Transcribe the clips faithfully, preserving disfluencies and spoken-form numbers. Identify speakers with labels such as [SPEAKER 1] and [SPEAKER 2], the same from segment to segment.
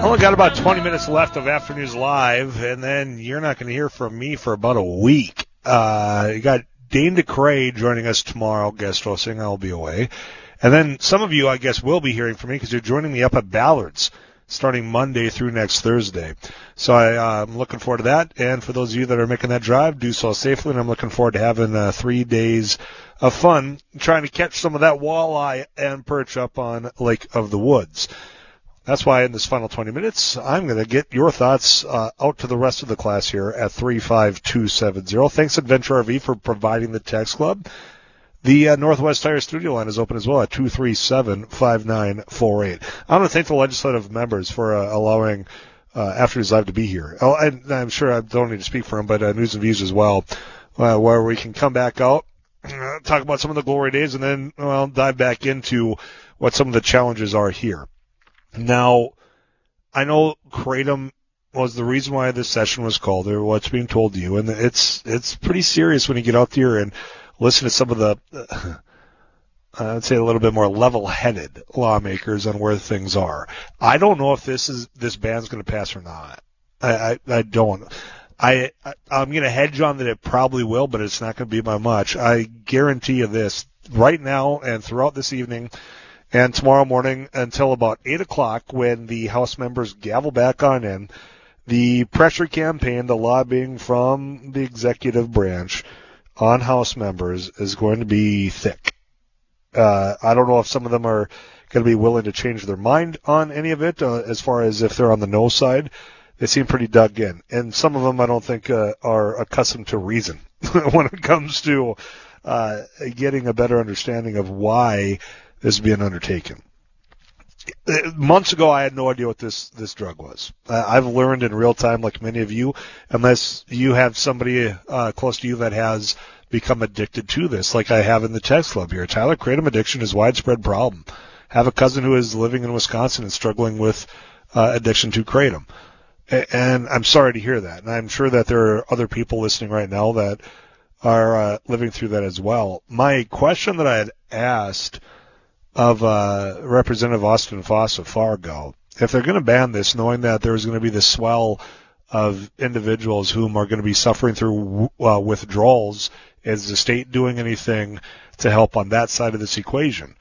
[SPEAKER 1] Only got about twenty minutes left of Afternoons Live, and then you're not going to hear from me for about a week. Uh, you got Dane DeCray joining us tomorrow, guest hosting. I'll be away. And then some of you, I guess, will be hearing from me because you're joining me up at Ballard's starting Monday through next Thursday. So I, uh, I'm looking forward to that. And for those of you that are making that drive, do so safely. And I'm looking forward to having uh, three days of fun trying to catch some of that walleye and perch up on Lake of the Woods. That's why in this final twenty minutes, I'm going to get your thoughts uh, out to the rest of the class here at three five two seven zero. Thanks, Adventure R V, for providing the text club. The uh, Northwest Tire studio line is open as well at two three seven, five nine four eight. I want to thank the legislative members for uh, allowing uh, Afternoons Live to be here. Oh, and I'm sure I don't need to speak for them, but uh, News and Views as well, uh, where we can come back out, uh, talk about some of the glory days, and then well dive back into what some of the challenges are here. Now, I know Kratom was the reason why this session was called, or what's being told to you, and it's it's pretty serious when you get out there and listen to some of the, uh, I'd say a little bit more level-headed lawmakers on where things are. I don't know if this is this ban's going to pass or not. I, I, I don't. I, I I'm going to hedge on that it probably will, but it's not going to be by much. I guarantee you this: right now and throughout this evening and tomorrow morning until about eight o'clock, when the House members gavel back on in, the pressure campaign, the lobbying from the executive branch on House members is going to be thick. Uh, I don't know if some of them are going to be willing to change their mind on any of it, uh, as far as if they're on the no side. They seem pretty dug in. And some of them I don't think uh, are accustomed to reason when it comes to uh, getting a better understanding of why this is being undertaken. Months ago, I had no idea what this, this drug was. Uh, I've learned in real time, like many of you, unless you have somebody uh, close to you that has become addicted to this, like I have in the text club here. Tyler, kratom addiction is a widespread problem. Have a cousin who is living in Wisconsin and struggling with uh, addiction to kratom. And I'm sorry to hear that. And I'm sure that there are other people listening right now that are uh, living through that as well. My question that I had asked of uh, Representative Austin Foss of Fargo, if they're going to ban this, knowing that there's going to be this swell of individuals whom are going to be suffering through uh, withdrawals, is the state doing anything to help on that side of this equation?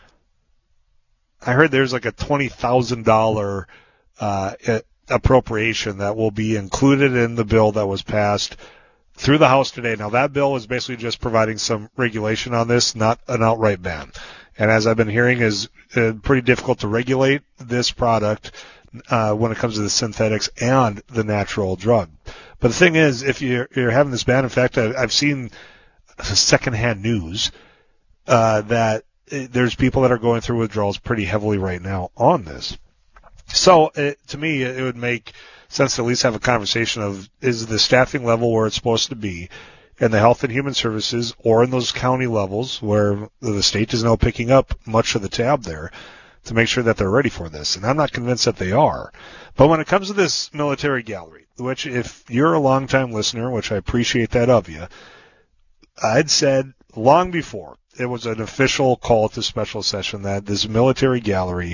[SPEAKER 1] I heard there's like a twenty thousand dollars uh, appropriation that will be included in the bill that was passed through the House today. Now, that bill is basically just providing some regulation on this, not an outright ban. And as I've been hearing, is uh, pretty difficult to regulate this product uh, when it comes to the synthetics and the natural drug. But the thing is, if you're, you're having this ban, in fact, I, I've seen secondhand news uh, that there's people that are going through withdrawals pretty heavily right now on this. So it, to me, it would make sense to at least have a conversation of, is the staffing level where it's supposed to be in the Health and Human Services or in those county levels where the state is now picking up much of the tab there to make sure that they're ready for this. And I'm not convinced that they are. But when it comes to this military gallery, which if you're a longtime listener, which I appreciate that of you, I'd said long before it was an official call to special session that this military gallery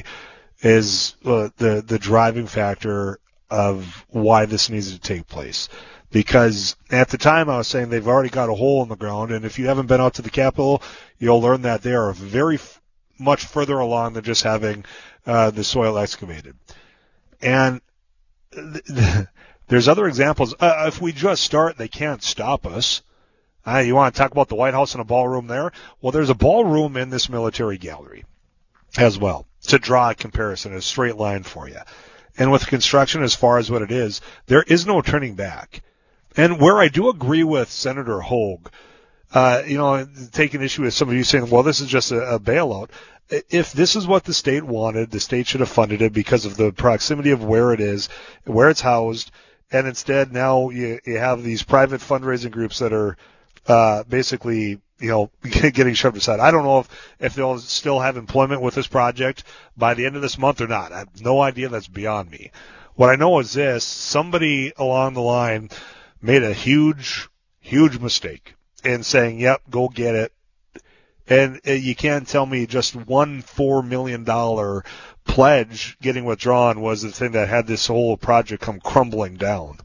[SPEAKER 1] is uh, the, the driving factor of why this needs to take place. Because at the time I was saying they've already got a hole in the ground, and if you haven't been out to the Capitol, you'll learn that they are very f- much further along than just having uh, the soil excavated. And th- th- there's other examples. Uh, if we just start, they can't stop us. Uh, you want to talk about the White House and a ballroom there? Well, there's a ballroom in this military gallery as well, to draw a comparison, a straight line for you. And with construction as far as what it is, there is no turning back. And where I do agree with Senator Hogue, uh, you know, taking issue with some of you saying, well, this is just a, a bailout. If this is what the state wanted, the state should have funded it because of the proximity of where it is, where it's housed, and instead now you, you have these private fundraising groups that are uh, basically, you know, getting shoved aside. I don't know if, if they'll still have employment with this project by the end of this month or not. I have no idea. That's beyond me. What I know is this: somebody along the line made a huge, huge mistake in saying, yep, go get it. And uh, you can't tell me just one four million dollars pledge getting withdrawn was the thing that had this whole project come crumbling down.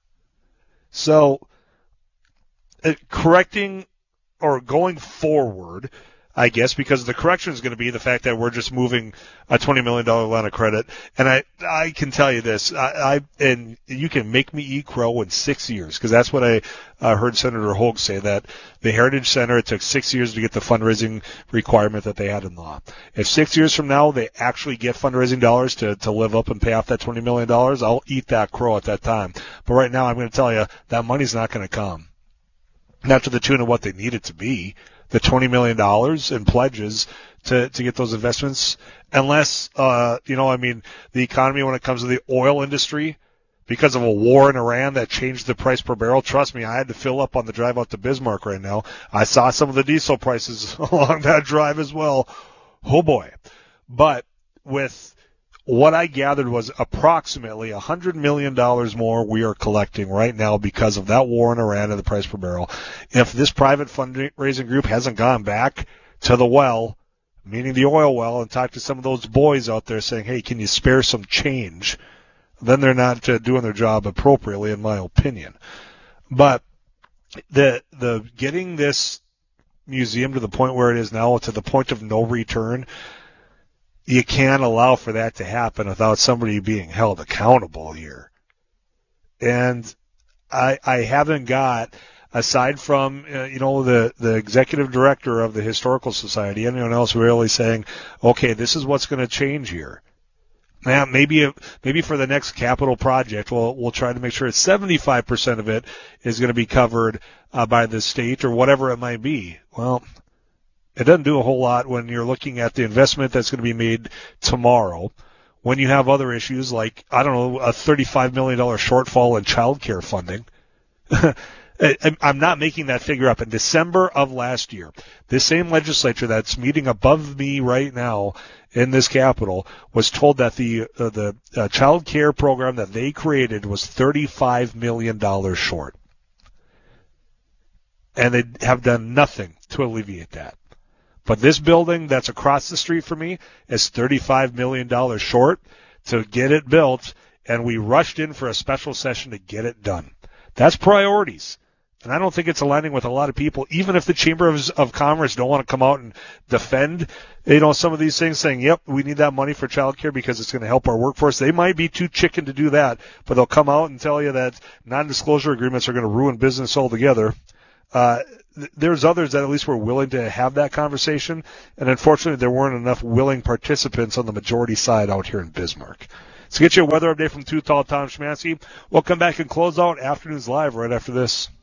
[SPEAKER 1] So, uh, correcting or going forward, I guess, because the correction is going to be the fact that we're just moving a twenty million dollars line of credit. And I, I can tell you this, I, I and you can make me eat crow in six years, because that's what I uh, heard Senator Hogue say, that the Heritage Center, it took six years to get the fundraising requirement that they had in law. If six years from now they actually get fundraising dollars to, to live up and pay off that twenty million dollars, I'll eat that crow at that time. But right now I'm going to tell you that money's not going to come. Not to the tune of what they need it to be. The twenty million dollars in pledges to, to get those investments, unless, uh, you know, I mean, the economy when it comes to the oil industry, because of a war in Iran that changed the price per barrel, trust me, I had to fill up on the drive out to Bismarck right now. I saw some of the diesel prices along that drive as well. Oh boy. But with what I gathered was approximately one hundred million dollars more we are collecting right now because of that war in Iran and the price per barrel. If this private fundraising group hasn't gone back to the well, meaning the oil well, and talked to some of those boys out there saying, hey, can you spare some change, then they're not uh, doing their job appropriately, in my opinion. But the the getting this museum to the point where it is now, to the point of no return, you can't allow for that to happen without somebody being held accountable here. And I, I haven't got, aside from, uh, you know, the, the executive director of the Historical Society, anyone else really saying, okay, this is what's going to change here. Now, maybe, maybe for the next capital project, we'll, we'll try to make sure it's seventy-five percent of it is going to be covered uh, by the state or whatever it might be. Well, it doesn't do a whole lot when you're looking at the investment that's going to be made tomorrow, when you have other issues like, I don't know, a thirty-five million dollars shortfall in child care funding. I'm not making that figure up. In December of last year, this same legislature that's meeting above me right now in this Capitol was told that the uh, the uh, child care program that they created was thirty-five million dollars short. And they have done nothing to alleviate that. But this building that's across the street from me is thirty-five million dollars short to get it built, and we rushed in for a special session to get it done. That's priorities. And I don't think it's aligning with a lot of people, even if the Chamber of, of Commerce don't want to come out and defend, you know, some of these things, saying, yep, we need that money for child care because it's going to help our workforce. They might be too chicken to do that, but they'll come out and tell you that non-disclosure agreements are going to ruin business altogether. Uh, th- there's others that at least were willing to have that conversation, and unfortunately there weren't enough willing participants on the majority side out here in Bismarck. So get you a weather update from Too Tall Tom Szymanski. We'll come back and close out Afternoons Live right after this.